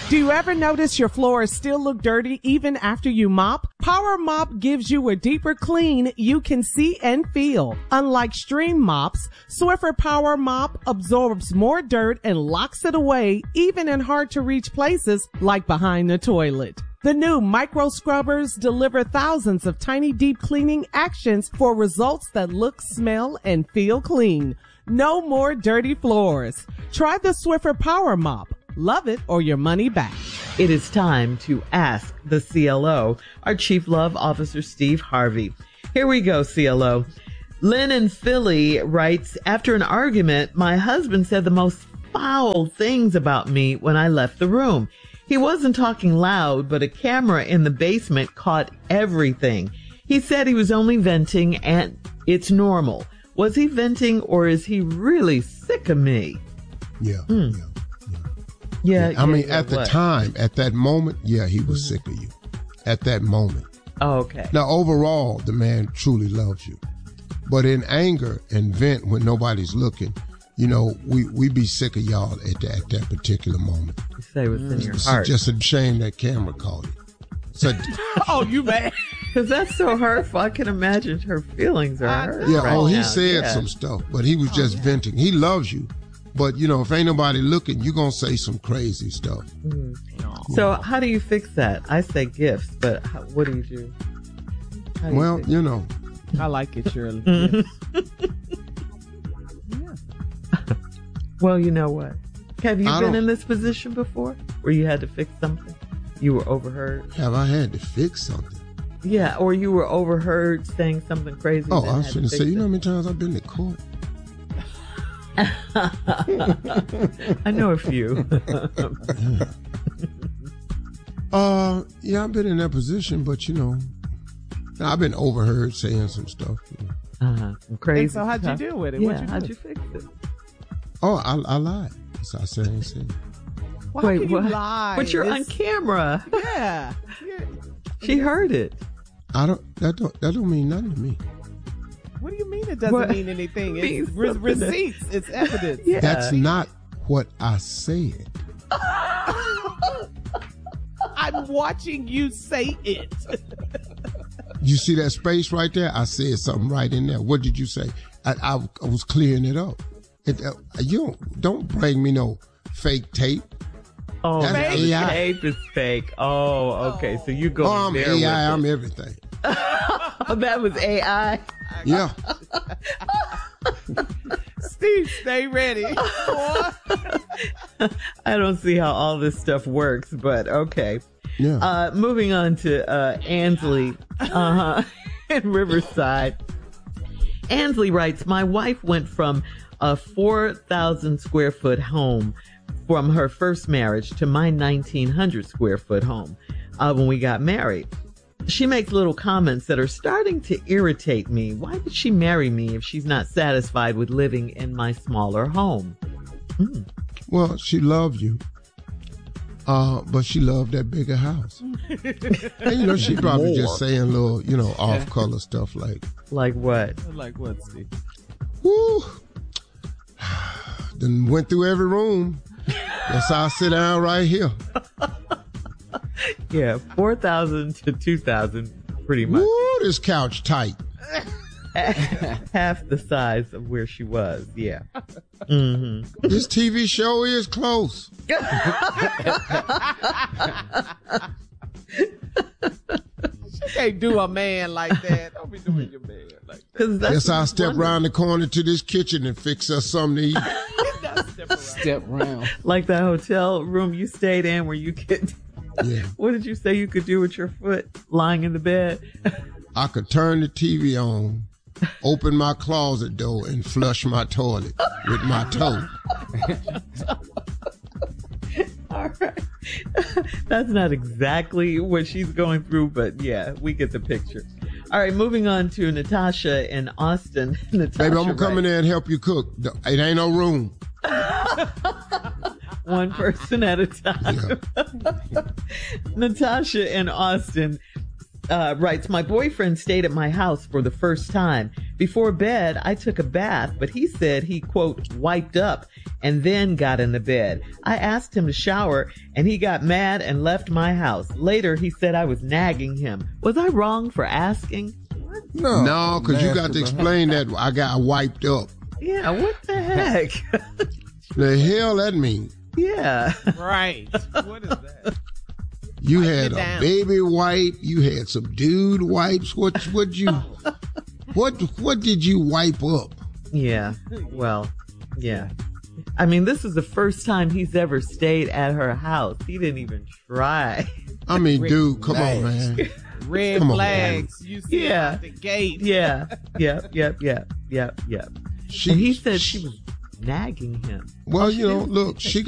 Do you ever notice your floors still look dirty even after you mop? Power Mop gives you a deeper clean you can see and feel. Unlike stream mops, Swiffer Power Mop absorbs more dirt and locks it away even in hard to reach places like behind the toilet. The new micro scrubbers deliver thousands of tiny deep cleaning actions for results that look, smell, and feel clean. No more dirty floors. Try the Swiffer Power Mop. Love it or your money back. It is time to ask the CLO, our Chief Love Officer, Steve Harvey. Here we go, CLO. Lynn in Philly writes, after an argument, my husband said the most foul things about me when I left the room. He wasn't talking loud, but a camera in the basement caught everything. He said he was only venting and it's normal. Was he venting or is he really sick of me? Yeah. I mean, at the time, at that moment, he was sick of you. At that moment. Oh, okay. Now, overall, the man truly loves you. But in anger and vent when nobody's looking, we be sick of y'all at that particular moment. You say what's in your It's heart. just a shame that camera caught it. So, oh, you mad? Because that's so hurtful. I can imagine her feelings are hurt. Yeah, right he now. said some stuff, but he was just venting. He loves you. But, if ain't nobody looking, you're going to say some crazy stuff. Mm-hmm. So how do you fix that? I say gifts, but what do you do? I like it, Shirley. Well, you know what? Have you been in this position before where you had to fix something? You were overheard? Have I had to fix something? Yeah, or you were overheard saying something crazy. Oh, I was going to say, you know how many times I've been to court? I know a few. I've been in that position, but I've been overheard saying some stuff. Some crazy. And so how'd you deal with it? Yeah, how'd you fix it? Oh, I lied. So I said I ain't said. Why can you lie? But you're on camera. Yeah. She heard it. That don't mean nothing to me. What do you mean it doesn't mean anything? It's receipts. It's evidence. Yeah. That's not what I said. I'm watching you say it. You see that space right there? I said something right in there. What did you say? I was clearing it up. Don't bring me no fake tape. Oh, that's AI. Tape is fake. Oh, okay. So you go. I'm there AI. with I'm everything. Oh, that was AI. Yeah. Steve, stay ready. I don't see how all this stuff works, but okay. Yeah. Moving on to Ansley in Riverside. Ansley writes, my wife went from a 4,000 square foot home from her first marriage to my 1,900 square foot home when we got married. She makes little comments that are starting to irritate me. Why did she marry me if she's not satisfied with living in my smaller home? Well, she loved you. But she loved that bigger house. And, she probably just saying little, off-color stuff like. Like what? Like what, Steve? Woo! Then went through every room. Guess I'll sit down right here. Yeah, 4,000 to 2,000, pretty much. Woo, this couch tight. Half the size of where she was, yeah. Mm-hmm. This TV show is close. She can't do a man like that. Don't be doing your man like that. Guess I'll step around the corner to this kitchen and fix us something to eat. Step around. Like that hotel room you stayed in where you could... Yeah. What did you say you could do with your foot lying in the bed? I could turn the TV on, open my closet door, and flush my toilet with my toe. All right. That's not exactly what she's going through, but yeah, we get the picture. All right, moving on to Natasha in Austin. Natasha, baby, I'm going to come in there and help you cook. It ain't no room. One person at a time. Yeah. Natasha in Austin writes, my boyfriend stayed at my house for the first time Before bed, I took a bath, but he said he, quote, wiped up and then got in the bed. I asked him to shower and he got mad and left my house. Later, he said I was nagging him. Was I wrong for asking? No, because you got to explain that I got wiped up. Yeah, what the heck? The hell that mean? Yeah. Right. What is that? You Wipe had it a down. baby wipe. You had some dude wipes. What did you wipe up? Yeah. Well, yeah. I mean, this is the first time he's ever stayed at her house. He didn't even try. I mean, dude, come on, man. Red Come on, flags. You see it Yeah. out the gate. Yeah. Yep. And he said she was nagging him. Well, you know, look, she